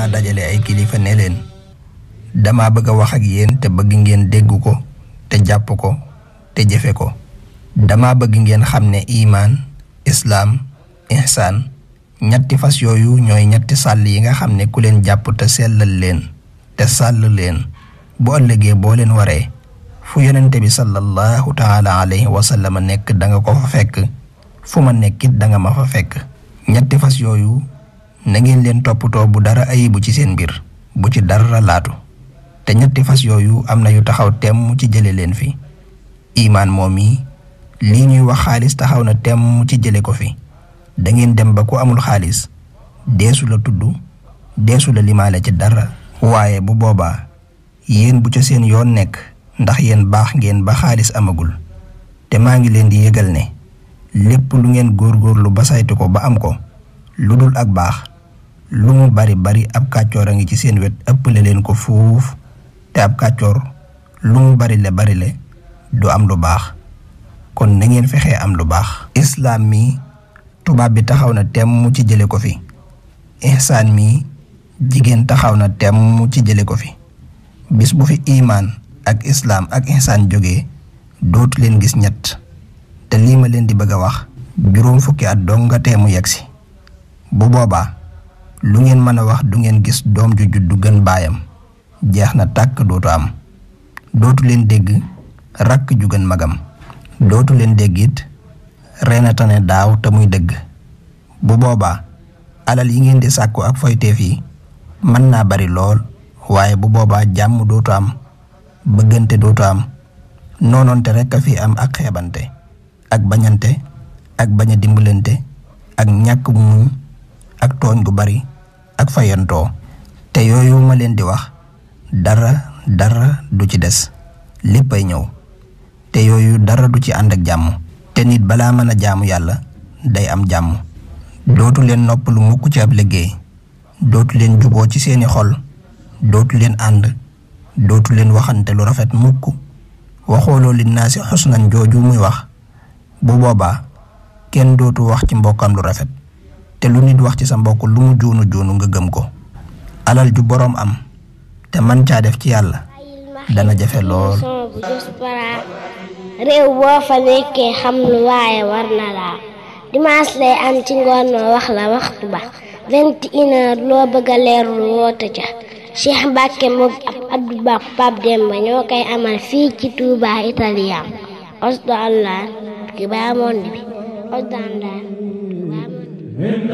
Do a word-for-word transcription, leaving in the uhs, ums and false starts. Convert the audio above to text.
dajale ay kilifa ne leen dama bëgg a wax ak yéen te bëgg ngeen dégg ko te jàpp ko te jëfe ko. dama bëgg ngeen xam ne imaan islaam ihsaan ñetti fas yooyu ñooy ñetti sàll yi nga xam ne ku leen jàpp te sellal leen te sàll leen bu ëllëgee boo leen waree fu yonente bi sallallahu taala alayhi wa sallam nekk da nga ko fa fekk fu ma nekkit da nga ma fa fekk. ñetti fas yooyu na ngeen leen toppatoo bu dara ayibu ci seen mbir bu ci dara laatu te ñetti fas yooyu am na yu taxaw temm ci jële leen fi. imaan moom yi lii ñuy wax xaalis taxaw na temm ci jële ko fi. da ngeen dem ba ku amul xaalis deesu la tudd deesu la limaale ci dara. waaye bu boobaa yéen bu ca seen yoon nekk ndax yéen baax ngeen ba xaalis amagul te maa ngi leen di yëgal ne lépp lu ngeen góorgóorlu ba saytu ko ba am ko lu dul ak baax lu mu bari bari ab kàccoor a ngi ci seen wet ëppale leen ko fuuf te ab kàccoor lu mu bari le bari le du am lu baax. kon na ngeen fexee am lu baax. islaam mi tubaab bi taxaw na temm ci jële ko fi. ihsaan mi jigéen taxaw na temm ci jële ko fi. bis bu fi imaan ak islaam ak ihsaan jógee dootu leen gis ñett te lii ma leen di bëgg a wax juróom fukki at dong nga teemu yegsi. bu boobaa lu ngeen mën a wax du ngeen gis doom ju juddu gën baayam jeex na tàkk dootu am. dootu leen dégg rakk ju gën magam. dootu leen dégg it reena tane daaw te muy dëgg. bu boobaa alal yi ngeen di sàkku ak foyteef yi mën naa bari lool waaye bu boobaa jàmm dootu am bëggante dootu am noonoonte rekk a fi am ak xeebante ak bañante ak bañ a dimbalante ak ñàkk muñ ak tooñ gu bari ak fayantoo. te yooyu ma leen di wax dara dara du ci des léppay ñëw te yooyu dara du ci ànd ak jàmm. te nit balaa mën a jaamu yàlla day am jàmm. dootu leen noppalu mukk ci ab liggéey dootu leen juboo ci seeni xol dootu leen ànd dootu leen waxante lu rafet mukk. waxooloo li naa si xusnan jooju muy wax bu boobaa kenn dootu wax ci mbokkam lu rafet te lu nit wax ci sa mbokk lu mu joonu joonu nga gëm ko. alal ju boroom am te man caa def ci yàlla dana jafe lool. réew boo fa nekkee xam lu waaye war na laa dimanche lay am ci ngoon ma wax la waxtu ba vingt et une heures loo bëgg a leerlu woote ca Cheikh Mbacke moom ab Abdou Ba Pape Demba ñoo koy amal fii ci Touba Italien osdo allah ki baa monde bi osdo allah